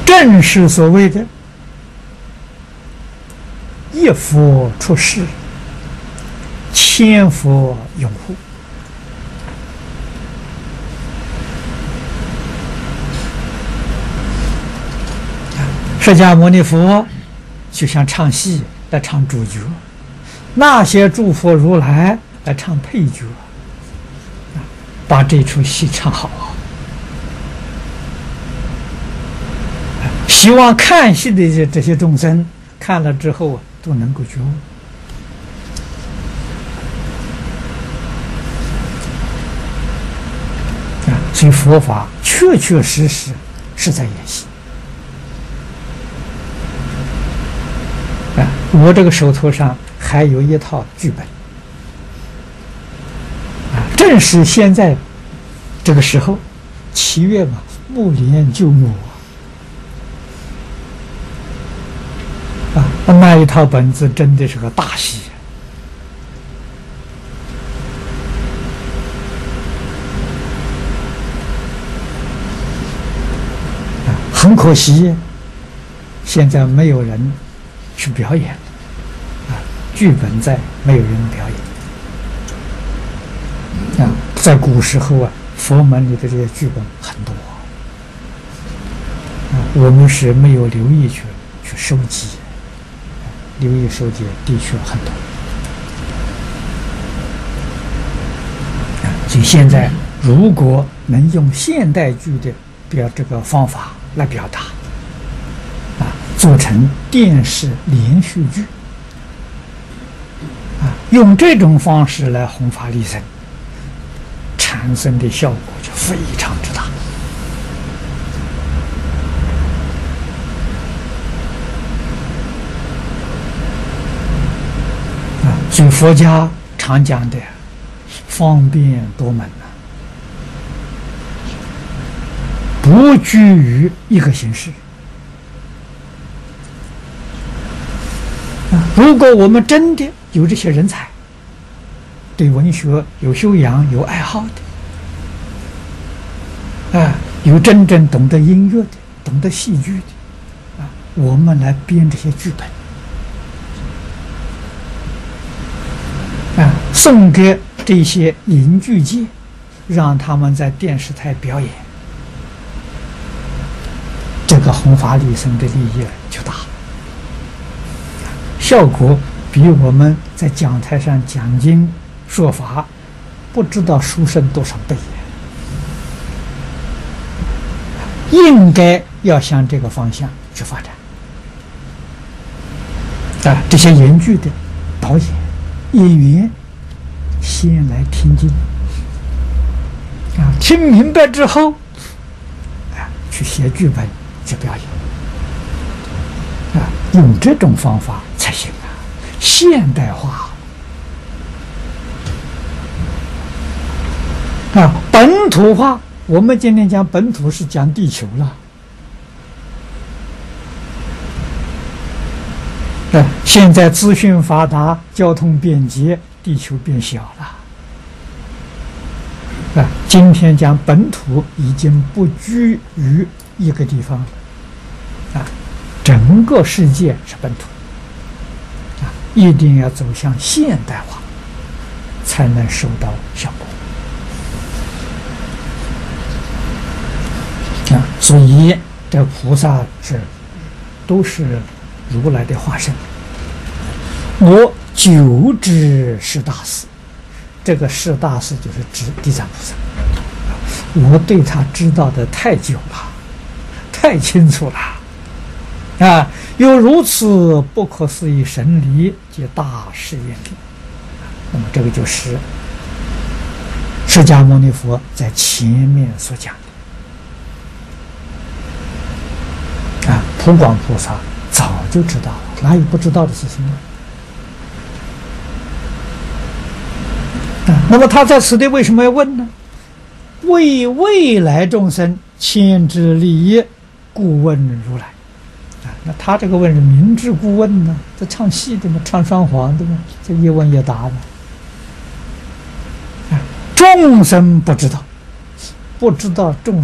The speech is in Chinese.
正是所谓的一佛出世，千佛拥护。释迦牟尼佛就像唱戏来唱主角，那些诸佛如来来唱配角，把这出戏唱好。希望看戏的这些众生看了之后都能够觉悟。所以佛法确确实实是在演戏。我这个手头上还有一套剧本，正是现在这个时候，7月嘛，木莲救母那一套本子真的是个大戏。很可惜，现在没有人去表演，剧本在，没有人表演。在古时候佛门里的这些剧本很多，我们是没有留意去收集，留意收集的确很多。所以现在如果能用现代剧的这个方法来表达，做成电视连续剧，用这种方式来弘法利生，产生的效果就非常之大。所以佛家常讲的方便多门不拘于一个形式。如果我们真的有这些人才，对文学有修养、有爱好的，有真正懂得音乐的、懂得戏剧的，我们来编这些剧本，送给这些影剧界，让他们在电视台表演，这个弘法利生的利益就大了，效果比我们在讲台上讲经说法不知道殊胜多少倍。应该要向这个方向去发展。这些演剧的导演、演员先来听经，听明白之后，去写剧本、去表演，用这种方法才行现代化本土化。我们今天讲本土是讲地球了，现在资讯发达，交通便捷，地球变小了。今天讲本土已经不居于一个地方了，整个世界是本土，一定要走向现代化，才能收到效果。所以这菩萨都是如来的化身。我久知是大事，这个是大事就是指地藏菩萨。我对他知道的太久了，太清楚了，有如此不可思议神力及大誓愿力。那么这个就是释迦牟尼佛在前面所讲的。普广菩萨早就知道了，哪有不知道的事情呢？那么他在此地为什么要问呢？为未来众生牵之利益，故问如来。那他这个问是明知故问呢，这唱戏的嘛，唱双簧的嘛，这一问一答嘛。众生不知道，不知道众